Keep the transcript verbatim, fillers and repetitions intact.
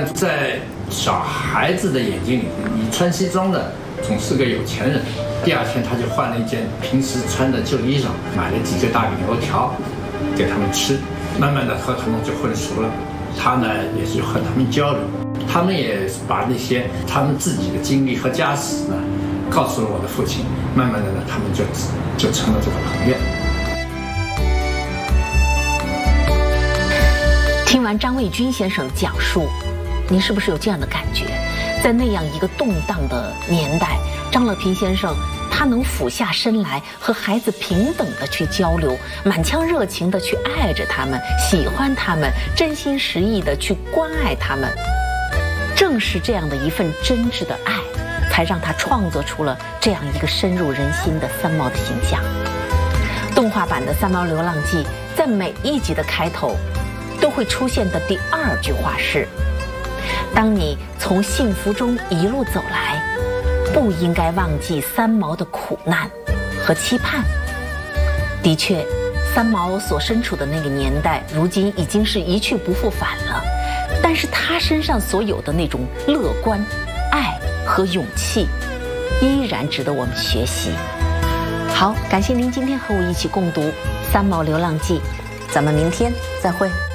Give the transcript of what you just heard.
在小孩子的眼睛里，你穿西装的总是个有钱人。第二天他就换了一件平时穿的旧衣裳，买了几个大饼油条给他们吃，慢慢的和他们就混熟了。他呢也是和他们交流，他们也把那些他们自己的经历和家史呢告诉了我的父亲，慢慢的呢他们就就成了这个朋友。 听完张卫军先生的讲述，您是不是有这样的感觉？在那样一个动荡的年代，张乐平先生他能俯下身来和孩子平等的去交流，满腔热情的去爱着他们，喜欢他们，真心实意的去关爱他们。正是这样的一份真挚的爱，才让他创作出了这样一个深入人心的三毛的形象。动画版的《三毛流浪记》在每一集的开头都会出现的第二句话是：当你从幸福中一路走来，不应该忘记三毛的苦难和期盼。的确，三毛所身处的那个年代，如今已经是一去不复返了。但是他身上所有的那种乐观、爱和勇气，依然值得我们学习。好，感谢您今天和我一起共读《三毛流浪记》，咱们明天再会。